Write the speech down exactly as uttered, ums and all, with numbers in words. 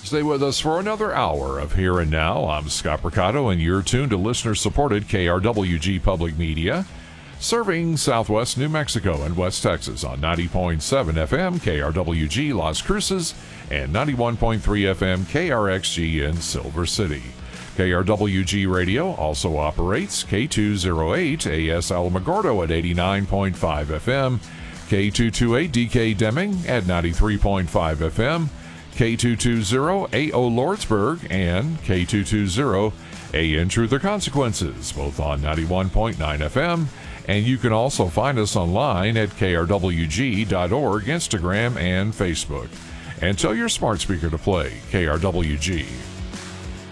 Stay with us for another hour of Here and Now. I'm Scott Mercado, and you're tuned to listener-supported K R W G Public Media, serving southwest New Mexico and West Texas on ninety point seven F M K R W G Las Cruces and ninety-one point three F M K R X G in Silver City. K R W G Radio also operates K two oh eight A S Alamogordo at eighty-nine point five F M, K two twenty-eight D K Deming at ninety-three point five F M, K two twenty A O Lordsburg, and K two twenty A N Truth or Consequences, both on ninety-one point nine F M. And you can also find us online at K R W G dot org, Instagram, and Facebook. And tell your smart speaker to play K R W G.